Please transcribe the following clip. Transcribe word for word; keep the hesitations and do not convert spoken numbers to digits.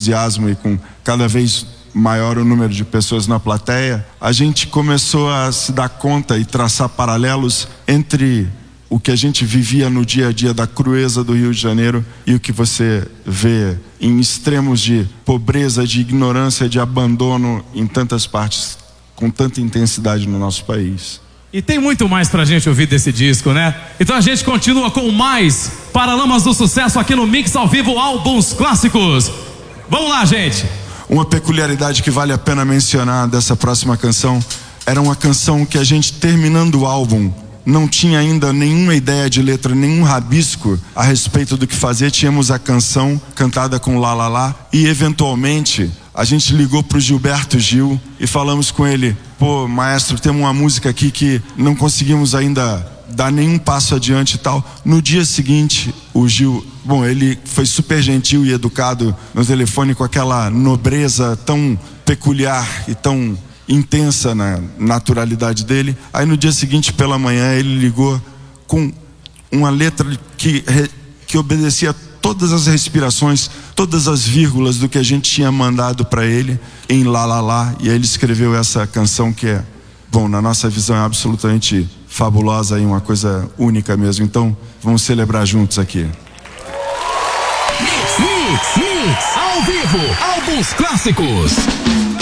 entusiasmo e com cada vez maior o número de pessoas na plateia, a gente começou a se dar conta e traçar paralelos entre o que a gente vivia no dia a dia da crueza do Rio de Janeiro e o que você vê em extremos de pobreza, de ignorância, de abandono em tantas partes, com tanta intensidade no nosso país. E tem muito mais pra gente ouvir desse disco, né? Então a gente continua com mais Paralamas do Sucesso aqui no Mix ao Vivo, álbuns clássicos. Vamos lá, gente! Uma peculiaridade que vale a pena mencionar dessa próxima canção, era uma canção que a gente, terminando o álbum, não tinha ainda nenhuma ideia de letra, nenhum rabisco a respeito do que fazer. Tínhamos a canção cantada com Lá Lá Lá e eventualmente a gente ligou pro Gilberto Gil e falamos com ele: pô, maestro, temos uma música aqui que não conseguimos ainda dar nenhum passo adiante e tal. No dia seguinte, o Gil, bom, ele foi super gentil e educado no telefone, com aquela nobreza tão peculiar e tão intensa na naturalidade dele. Aí no dia seguinte, pela manhã, ele ligou com uma letra que, que obedecia todas as respirações, todas as vírgulas do que a gente tinha mandado para ele em Lá Lá Lá. E aí ele escreveu essa canção que é, bom, na nossa visão é absolutamente fabulosa e uma coisa única mesmo. Então vamos celebrar juntos aqui. Mix, mix, mix, ao vivo, álbuns clássicos.